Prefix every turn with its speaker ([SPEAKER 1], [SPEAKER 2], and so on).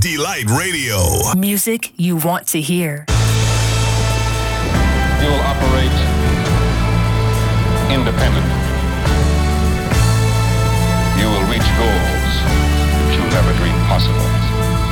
[SPEAKER 1] Delight Radio.
[SPEAKER 2] Music you want to hear.
[SPEAKER 3] You will operate independently.